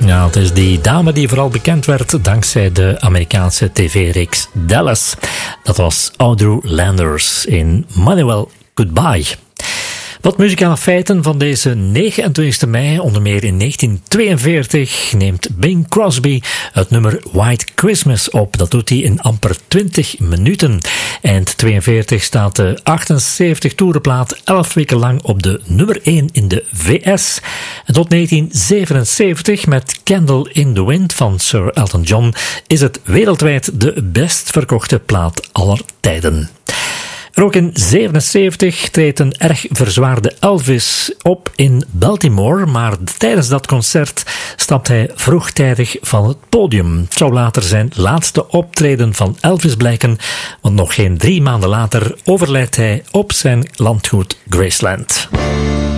Ja, het is die dame die vooral bekend werd dankzij de Amerikaanse tv-reeks Dallas. Dat was Audrey Landers in Manuel Goodbye. Wat muzikale feiten van deze 29 mei, onder meer in 1942, neemt Bing Crosby het nummer White Christmas op. Dat doet hij in amper 20 minuten. Eind 42 staat de 78 toerenplaat 11 weken lang op de nummer 1 in de VS. En tot 1977 met Candle in the Wind van Sir Elton John is het wereldwijd de best verkochte plaat aller tijden. En ook in 1977 treedt een erg verzwaarde Elvis op in Baltimore, maar tijdens dat concert stapt hij vroegtijdig van het podium. Het zou later zijn laatste optreden van Elvis blijken, want nog geen 3 maanden later overlijdt hij op zijn landgoed Graceland.